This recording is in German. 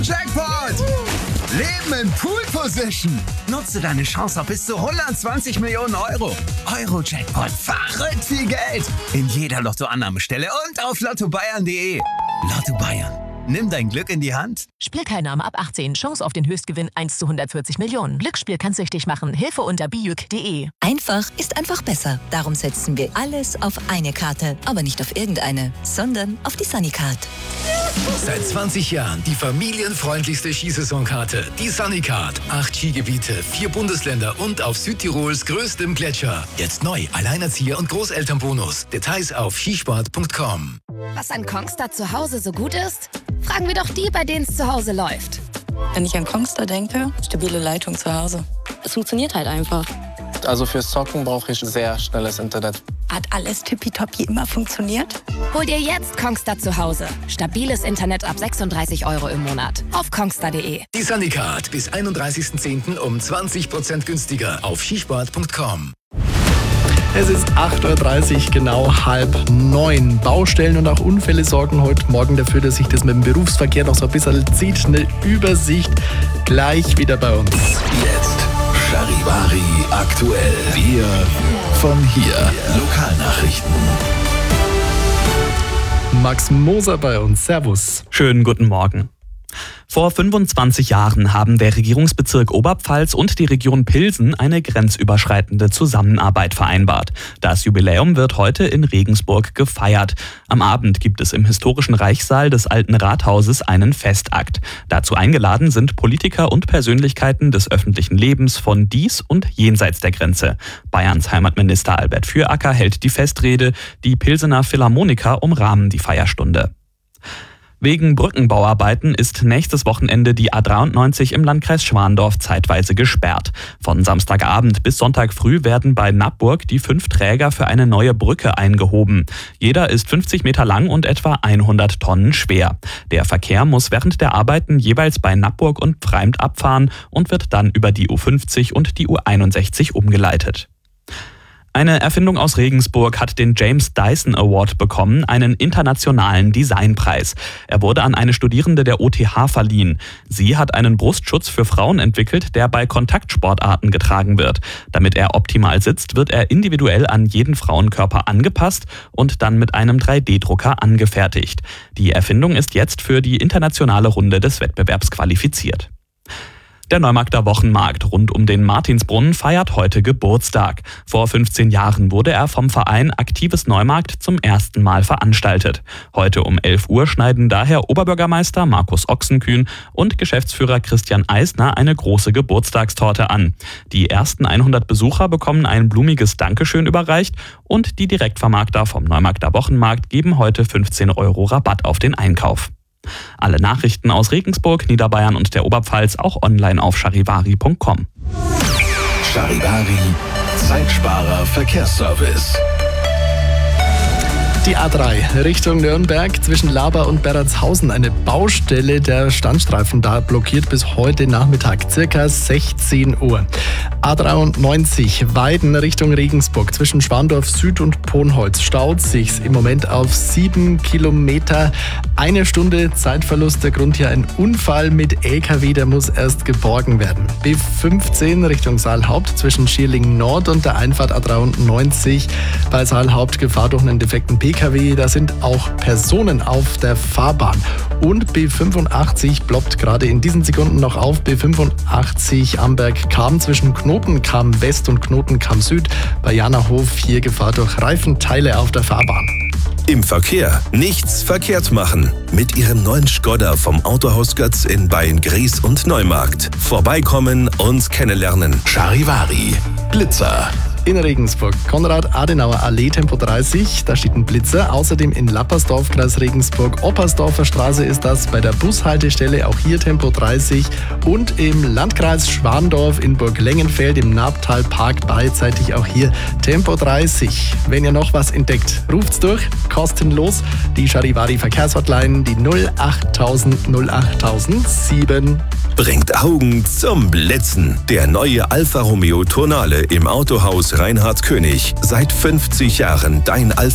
Jackpot! Leben in Pool Position. Nutze deine Chance auf bis zu 120 Millionen Euro. Euro-Jackpot. Verrückt viel Geld. In jeder Lottoannahmestelle und auf lottobayern.de. Lotto Bayern. Nimm dein Glück in die Hand. Spielteilnahme ab 18. Chance auf den Höchstgewinn 1 zu 140 Millionen. Glücksspiel kann süchtig machen. Hilfe unter bijuk.de. Einfach ist einfach besser. Darum setzen wir alles auf eine Karte. Aber nicht auf irgendeine, sondern auf die Sunnycard. Seit 20 Jahren die familienfreundlichste Skisaisonkarte. Die Sunnycard. 8 Skigebiete, 4 Bundesländer und auf Südtirols größtem Gletscher. Jetzt neu. Alleinerzieher und Großelternbonus. Details auf skisport.com. Was an Kongstar zu Hause so gut ist? Fragen wir doch die, bei denen es zu Hause läuft. Wenn ich an Kongstar denke, stabile Leitung zu Hause. Es funktioniert halt einfach. Also fürs Zocken brauche ich sehr schnelles Internet. Hat alles tippitoppi immer funktioniert? Hol dir jetzt Kongstar zu Hause. Stabiles Internet ab 36 € im Monat. Auf kongstar.de. Die Sunnycard bis 31.10. um 20% günstiger auf skisport.com. Es ist 8.30 Uhr, genau 8:30. Baustellen und auch Unfälle sorgen heute Morgen dafür, dass sich das mit dem Berufsverkehr noch so ein bisschen zieht. Eine Übersicht gleich wieder bei uns. Jetzt Charivari aktuell. Wir von hier. Lokalnachrichten. Max Moser bei uns. Servus. Schönen guten Morgen. Vor 25 Jahren haben der Regierungsbezirk Oberpfalz und die Region Pilsen eine grenzüberschreitende Zusammenarbeit vereinbart. Das Jubiläum wird heute in Regensburg gefeiert. Am Abend gibt es im historischen Reichssaal des Alten Rathauses einen Festakt. Dazu eingeladen sind Politiker und Persönlichkeiten des öffentlichen Lebens von dies und jenseits der Grenze. Bayerns Heimatminister Albert Füracker hält die Festrede. Die Pilsener Philharmoniker umrahmen die Feierstunde. Wegen Brückenbauarbeiten ist nächstes Wochenende die A93 im Landkreis Schwandorf zeitweise gesperrt. Von Samstagabend bis Sonntag früh werden bei Nappburg die 5 Träger für eine neue Brücke eingehoben. Jeder ist 50 Meter lang und etwa 100 Tonnen schwer. Der Verkehr muss während der Arbeiten jeweils bei Nappburg und Pfreimd abfahren und wird dann über die U50 und die U61 umgeleitet. Eine Erfindung aus Regensburg hat den James Dyson Award bekommen, einen internationalen Designpreis. Er wurde an eine Studierende der OTH verliehen. Sie hat einen Brustschutz für Frauen entwickelt, der bei Kontaktsportarten getragen wird. Damit er optimal sitzt, wird er individuell an jeden Frauenkörper angepasst und dann mit einem 3D-Drucker angefertigt. Die Erfindung ist jetzt für die internationale Runde des Wettbewerbs qualifiziert. Der Neumarkter Wochenmarkt rund um den Martinsbrunnen feiert heute Geburtstag. Vor 15 Jahren wurde er vom Verein Aktives Neumarkt zum ersten Mal veranstaltet. Heute um 11 Uhr schneiden daher Oberbürgermeister Markus Ochsenkühn und Geschäftsführer Christian Eisner eine große Geburtstagstorte an. Die ersten 100 Besucher bekommen ein blumiges Dankeschön überreicht und die Direktvermarkter vom Neumarkter Wochenmarkt geben heute 15 € Rabatt auf den Einkauf. Alle Nachrichten aus Regensburg, Niederbayern und der Oberpfalz auch online auf charivari.com. Charivari, Zeitsparer Verkehrsservice. Die A3 Richtung Nürnberg zwischen Laber und Berratshausen. Eine Baustelle, der Standstreifen da blockiert bis heute Nachmittag, circa 16 Uhr. A93 Weiden Richtung Regensburg zwischen Schwandorf Süd und Ponholz staut sich's im Moment auf 7 Kilometer. 1 Stunde Zeitverlust, der Grund hier ein Unfall mit LKW, der muss erst geborgen werden. B15 Richtung Saalhaupt zwischen Schierling Nord und der Einfahrt A93 bei Saalhaupt Gefahr durch einen defekten PKW, da sind auch Personen auf der Fahrbahn. Und B85 ploppt gerade in diesen Sekunden noch auf. B85 Amberg-Cham zwischen Knotenkam West und Knotenkam Süd bei Janahof. Hier Gefahr durch Reifenteile auf der Fahrbahn. Im Verkehr nichts verkehrt machen. Mit Ihrem neuen Skoda vom Autohaus Götz in Beyen-Gries und Neumarkt. Vorbeikommen und kennenlernen. Charivari, Blitzer. In Regensburg, Konrad-Adenauer-Allee, Tempo 30, da steht ein Blitzer. Außerdem in Lappersdorf, Kreis Regensburg, Oppersdorfer Straße ist das, bei der Bushaltestelle auch hier Tempo 30. Und im Landkreis Schwandorf in Burglengenfeld im Nabtalpark beidseitig auch hier Tempo 30. Wenn ihr noch was entdeckt, ruft's durch, kostenlos. Die Charivari Verkehrshotline, die 08000 08007. Bringt Augen zum Blitzen. Der neue Alfa Romeo Tonale im Autohaus Reinhard König. Seit 50 Jahren dein Alfa